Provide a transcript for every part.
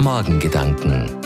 Morgengedanken.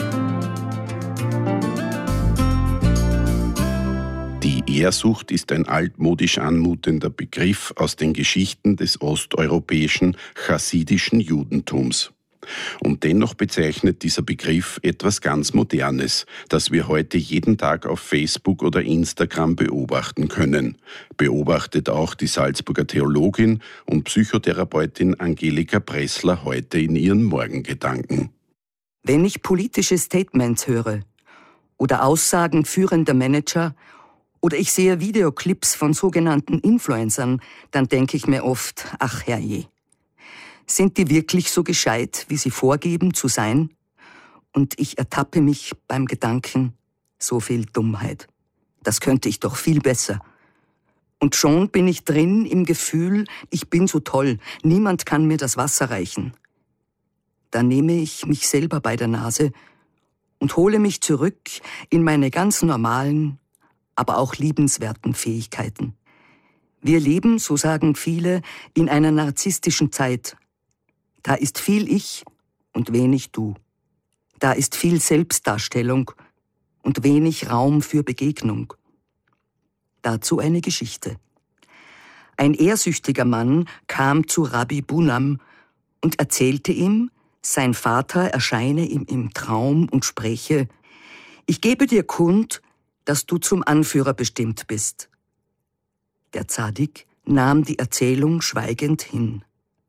Die Ehrsucht ist ein altmodisch anmutender Begriff aus den Geschichten des osteuropäischen chassidischen Judentums. Und dennoch bezeichnet dieser Begriff etwas ganz Modernes, das wir heute jeden Tag auf Facebook oder Instagram beobachten können. Beobachtet auch die Salzburger Theologin und Psychotherapeutin Angelika Pressler heute in ihren Morgengedanken. Wenn ich politische Statements höre oder Aussagen führender Manager oder ich sehe Videoclips von sogenannten Influencern, dann denke ich mir oft, ach herrje, sind die wirklich so gescheit, wie sie vorgeben zu sein? Und ich ertappe mich beim Gedanken, so viel Dummheit. Das könnte ich doch viel besser. Und schon bin ich drin im Gefühl, ich bin so toll, niemand kann mir das Wasser reichen. Dann nehme ich mich selber bei der Nase und hole mich zurück in meine ganz normalen, aber auch liebenswerten Fähigkeiten. Wir leben, so sagen viele, in einer narzisstischen Zeit. Da ist viel Ich und wenig Du. Da ist viel Selbstdarstellung und wenig Raum für Begegnung. Dazu eine Geschichte. Ein ehrsüchtiger Mann kam zu Rabbi Bunam und erzählte ihm, sein Vater erscheine ihm im Traum und spräche: Ich gebe dir kund, dass du zum Anführer bestimmt bist. Der Zadik nahm die Erzählung schweigend hin.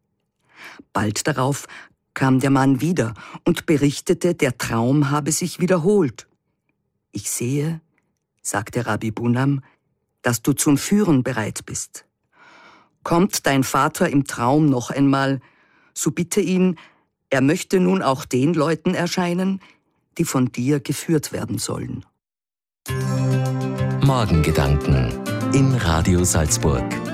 Bald darauf kam der Mann wieder und berichtete, der Traum habe sich wiederholt. Ich sehe, sagte Rabbi Bunam, dass du zum Führen bereit bist. Kommt dein Vater im Traum noch einmal, so bitte ihn, er möchte nun auch den Leuten erscheinen, die von dir geführt werden sollen. Morgengedanken in Radio Salzburg.